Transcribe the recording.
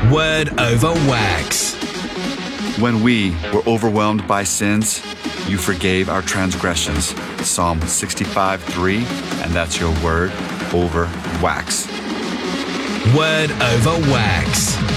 Word over wax. When we were overwhelmed by sins, you forgave our transgressions. Psalm 65:3, and that's your word over wax. Word over wax.